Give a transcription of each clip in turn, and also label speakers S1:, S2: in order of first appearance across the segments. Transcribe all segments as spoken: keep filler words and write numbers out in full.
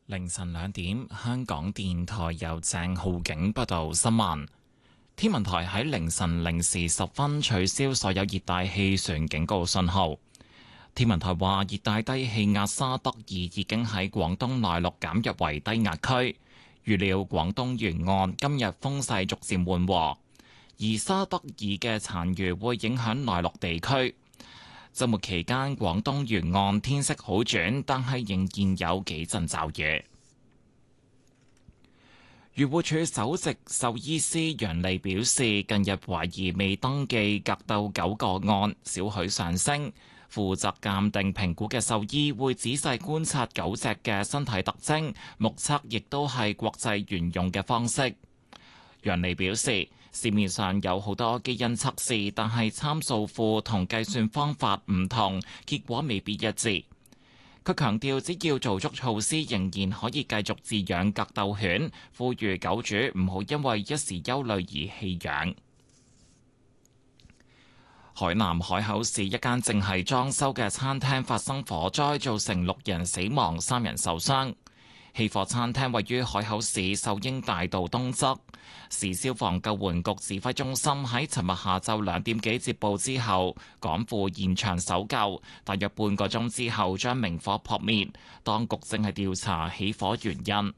S1: 凌晨兩點，香港電台由鄭浩景報道新聞。天文台喺凌晨零時十分取消所有熱帶氣旋警告信號。天文台話，熱帶低氣壓沙德爾已經喺廣東內陸減弱為低壓區，預料廣東沿岸今日風勢逐漸緩和，而沙德爾嘅殘餘會影響內陸地區。週末期間，廣東沿岸天色好轉，但係仍然有幾陣驟雨。漁護署首席獸醫師楊利表示，近日懷疑未登記格鬥狗個案少許上升，負責鑑定評估嘅獸醫會仔細觀察狗隻嘅身體特徵，目測亦都係國際沿用嘅方式。楊利表示，市面上有好多基因測試，但係參數庫同計算方法唔同，結果未必一致。佢強調，只要做足措施，仍然可以繼續飼養格鬥犬，呼籲狗主唔好因為一時憂慮而棄養。海南海口市一間正係裝修嘅餐廳發生火災，造成六人死亡、三人受傷。起火餐廳位於海口市秀英大道東側，市消防救援局指揮中心喺尋日下晝兩點幾接報之後，趕赴現場搜救，大約半個鐘之後將明火撲滅。當局正係調查起火原因。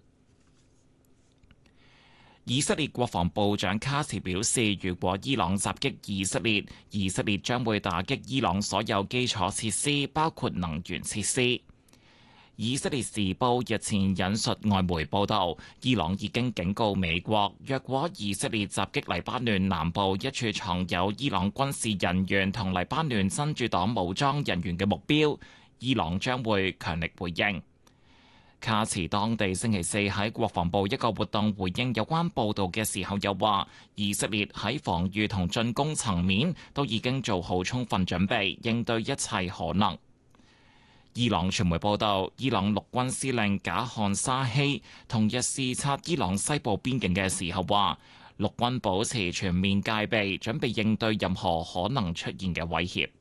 S1: 以色列國防部長卡茨表示，如果伊朗襲擊以色列，以色列將會打擊伊朗所有基礎設施，包括能源設施。以色列時報日前引述外媒報道，伊朗已經警告美國，若果以色列襲擊黎巴嫩南部一處藏有伊朗軍事人員同黎巴嫩真主黨武裝人員嘅目標，伊朗將會強力回應。卡茨當地星期四喺國防部一個活動回應有關報導嘅時候，又話以色列喺防禦同進攻層面都已經做好充分準備，應對一切可能。伊朗傳媒報道，伊朗陸軍司令賈漢沙希同日視察伊朗西部邊境嘅時候話，陸軍保持全面戒備，準備應對任何可能出現嘅威脅。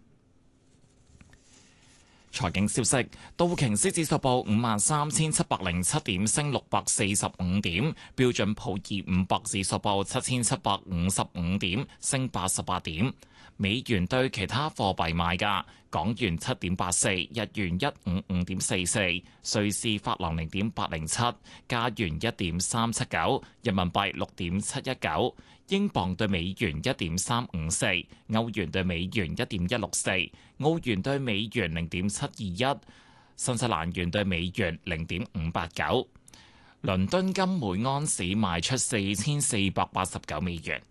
S1: 財經消息，道瓊斯指數報五萬三千七百零七點，升六百四十五點；標準普爾五百指數報七千七百五十五點，升八十八點。美元對其他貨幣賣價：港元七點八四，日元一五五點四四，瑞士法郎零點八零七，加元一點三七九，人民幣六點七一九，英鎊對美元一點三五四，歐元對美元一點一六四，澳元對美元零點七二一，新西蘭元對美元零點五八九。倫敦金每安士賣出四千四百八十九美元。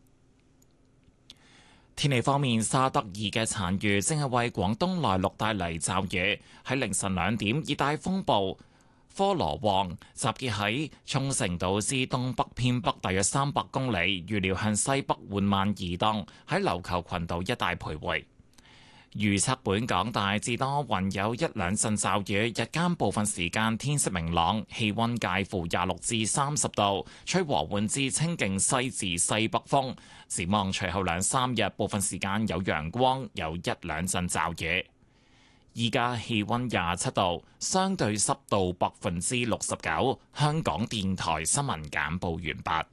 S1: 天氣方面，沙德爾嘅殘餘正係為廣東內陸帶嚟驟雨。喺凌晨兩點，熱帶風暴科羅旺集結喺沖繩島之東北偏北大約三百公里，預料向西北緩慢移動，喺琉球群島一帶徘徊。預測本港大致多雲，有一兩陣驟雨，日間部分時間天色明朗，氣溫介乎廿六至三十度，吹和緩至清勁西至西北風。展望隨後兩三日，部分時間有陽光，有一兩陣驟雨。依家氣溫廿七度，相對濕度百分之六十九。香港電台新聞簡報完畢。